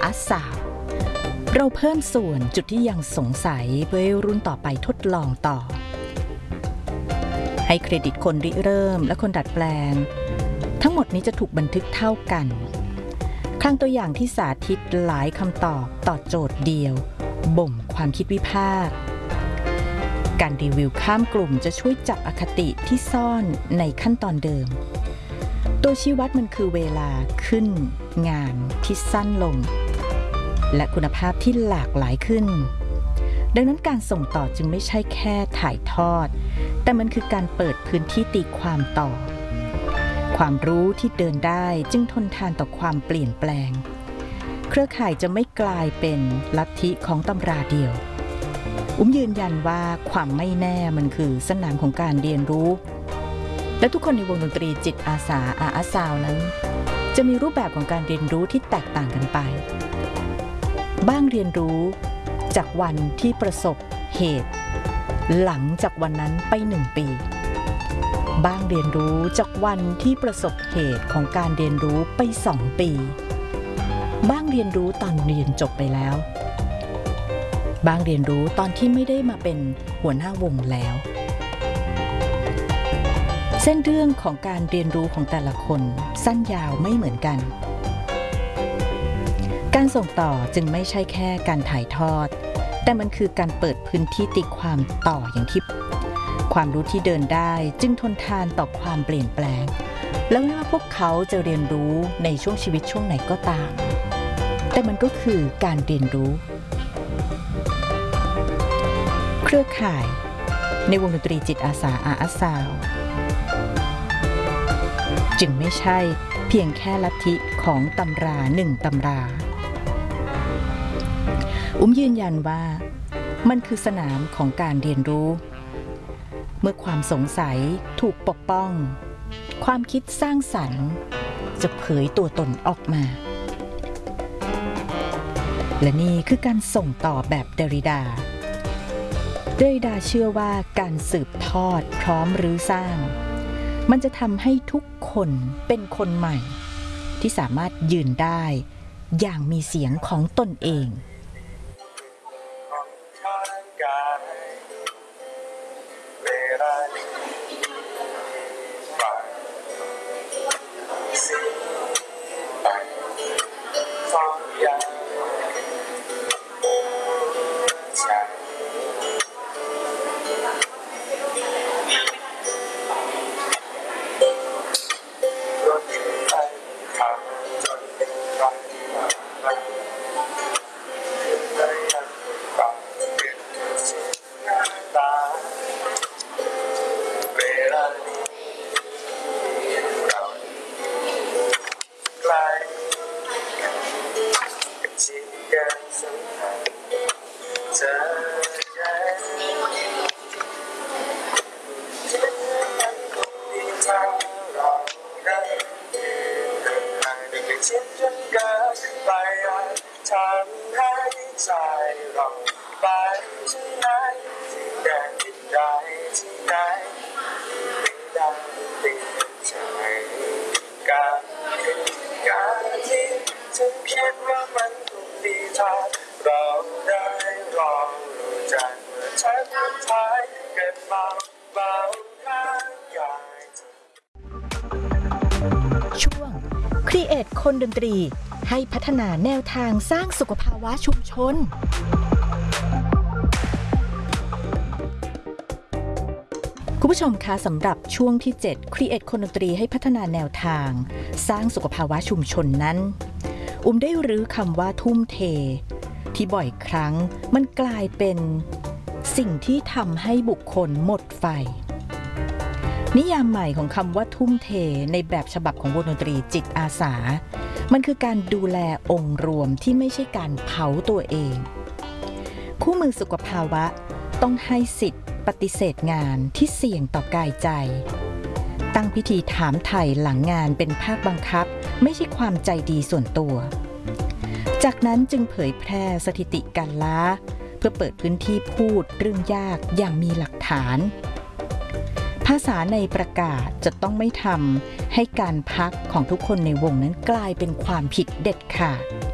อาสาวเราเพิ่มส่วนจุดที่ยังสงสัยเพื่อให้รุ่นต่อไปทดลองต่อให้เครดิตคนริเริ่มและคนดัดแปลงทั้งหมดนี้จะถูกบันทึกเท่ากันครั้งตัวอย่างที่สาธิตหลายคำตอบต่อโจทย์เดียวบ่มความคิดวิพากษ์การรีวิวข้ามกลุ่มจะช่วยจับอคติที่ซ่อนในขั้นตอนเดิมตัวชี้วัดมันคือเวลาขึ้นงานที่สั้นลงและคุณภาพที่หลากหลายขึ้นดังนั้นการส่งต่อจึงไม่ใช่แค่ถ่ายทอดแต่มันคือการเปิดพื้นที่ตีความต่อความรู้ที่เดินได้จึงทนทานต่อความเปลี่ยนแปลงเครือข่ายจะไม่กลายเป็นลัทธิของตำราเดียวยืนยันว่าความไม่แน่มันคือสนามของการเรียนรู้และทุกคนในวงดนตรีจิตอาสาอาซาวนั้นจะมีรูปแบบของการเรียนรู้ที่แตกต่างกันไปบ้างเรียนรู้จากวันที่ประสบเหตุหลังจากวันนั้นไป1 ปีบ้างเรียนรู้จากวันที่ประสบเหตุของการเรียนรู้ไป2 ปีบ้างเรียนรู้ตอนเรียนจบไปแล้วบ้างเรียนรู้ตอนที่ไม่ได้มาเป็นหัวหน้าวงแล้วเส้นเรื่องของการเรียนรู้ของแต่ละคนสั้นยาวไม่เหมือนกันการส่งต่อจึงไม่ใช่แค่การถ่ายทอดแต่มันคือการเปิดพื้นที่ตีความต่ออย่างที่ความรู้ที่เดินได้จึงทนทานต่อความเปลี่ยนแปลงแล้วไม่ว่าพวกเขาจะเรียนรู้ในช่วงชีวิตช่วงไหนก็ตามแต่มันก็คือการเรียนรู้เครือข่ายในวงดนตรีจิตอาสาอาซาวจึงไม่ใช่เพียงแค่ลัทธิของตำรา1 ตำรายืนยันว่ามันคือสนามของการเรียนรู้เมื่อความสงสัยถูกปกป้องความคิดสร้างสรรค์จะเผยตัวตนออกมาและนี่คือการส่งต่อแบบเดริดาเชื่อว่าการสืบทอดพร้อมรื้อสร้างมันจะทำให้ทุกคนเป็นคนใหม่ที่สามารถยืนได้อย่างมีเสียงของตนเองช่วง Create คนดนตรีให้พัฒนาแนวทางสร้างสุขภาวะชุมชนคุณผู้ชมคะสำหรับช่วงที่7 Create คนดนตรีให้พัฒนาแนวทางสร้างสุขภาวะชุมชนนั้นได้รื้อคำว่าทุ่มเทที่บ่อยครั้งมันกลายเป็นสิ่งที่ทำให้บุคคลหมดไฟนิยามใหม่ของคำว่าทุ่มเทในแบบฉบับของวงดนตรีจิตอาสามันคือการดูแลองค์รวมที่ไม่ใช่การเผาตัวเองคู่มือสุขภาวะต้องให้สิทธิ์ปฏิเสธงานที่เสี่ยงต่อกายใจตั้งพิธีถามไถ่หลังงานเป็นภาคบังคับไม่ใช่ความใจดีส่วนตัวจากนั้นจึงเผยแพร่สถิติการล้าเพื่อเปิดพื้นที่พูดเรื่องยากอย่างมีหลักฐานภาษาในประกาศจะต้องไม่ทำให้การพักของทุกคนในวงนั้นกลายเป็นความผิดเด็ดขาด